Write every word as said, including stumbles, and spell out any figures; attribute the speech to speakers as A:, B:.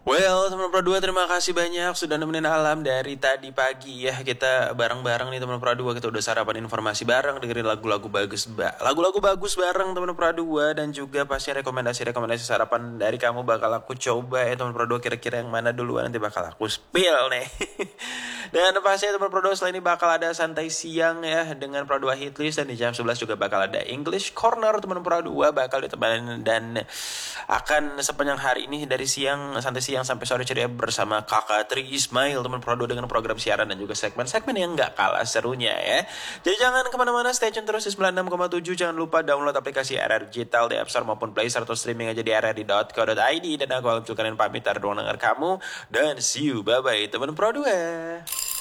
A: Well, teman Pro dua terima kasih banyak sudah nemenin Alam dari tadi pagi ya. Kita bareng-bareng nih teman Pro dua, kita udah sarapan informasi bareng, dengerin lagu-lagu bagus ba- lagu-lagu bagus bareng teman Pro dua, dan juga pasti rekomendasi-rekomendasi sarapan dari kamu bakal aku coba ya teman Pro dua, kira-kira yang mana duluan nanti bakal aku spill nih. Dan pasti teman Pro dua, selain ini bakal ada santai siang ya dengan Pro dua Hitlist, dan di jam sebelas juga bakal ada English Corner teman Pro dua bakal ditemenin, dan akan sepanjang hari ini dari siang santai siang sampai sore ceria bersama kakak Tri Ismail teman Pro dua dengan program siaran dan juga segmen-segmen yang gak kalah serunya ya. Jadi jangan kemana-mana, stay tune terus di sembilan puluh enam koma tujuh. Jangan lupa download aplikasi R R Digital di App Store maupun Play Store, atau streaming aja di r r d dot co dot i d. Dan aku Alam Culkarian pamit dari ruang dengar kamu, dan see you, bye bye teman Pro dua.